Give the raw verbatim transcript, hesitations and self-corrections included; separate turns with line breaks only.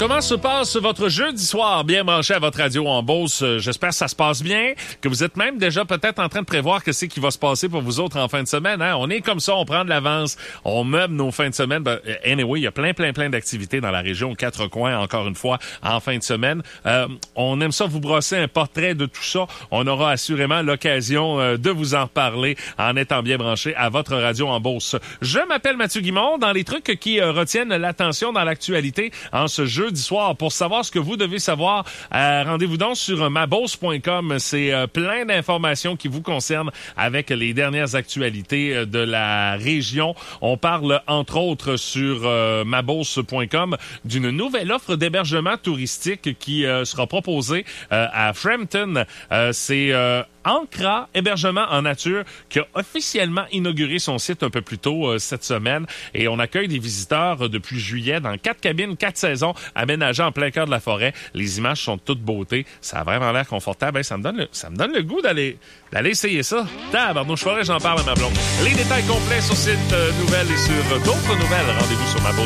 Comment se passe votre jeudi soir bien branché à votre radio en Beauce? J'espère que ça se passe bien, que vous êtes même déjà peut-être en train de prévoir que c'est qui va se passer pour vous autres en fin de semaine. Hein? On est comme ça, on prend de l'avance, on meuble nos fins de semaine. Ben, anyway, il y a plein, plein, plein d'activités dans la région aux quatre coins, encore une fois, en fin de semaine. Euh, on aime ça vous brosser un portrait de tout ça. On aura assurément l'occasion euh, de vous en reparler en étant bien branché à votre radio en Beauce. Je m'appelle Mathieu Guimond. Dans les trucs qui euh, retiennent l'attention dans l'actualité en ce jeudi soir, pour savoir ce que vous devez savoir, euh, rendez-vous donc sur ma beauce point com. C'est euh, plein d'informations qui vous concernent avec les dernières actualités euh, de la région. On parle entre autres sur euh, ma beauce point com d'une nouvelle offre d'hébergement touristique qui euh, sera proposée euh, à Frampton. Euh, c'est euh, Ancra, hébergement en nature, qui a officiellement inauguré son site un peu plus tôt euh, cette semaine. Et on accueille des visiteurs euh, depuis juillet dans quatre cabines, quatre saisons, aménagées en plein cœur de la forêt. Les images sont de toute beauté. Ça a vraiment l'air confortable. Hein, ça me donne le, ça me donne le goût d'aller, d'aller essayer ça. Tabarnouche, je ferais, j'en parle à ma blonde. Les détails complets sur cette euh, nouvelle et sur euh, d'autres nouvelles, rendez-vous sur ma beauce.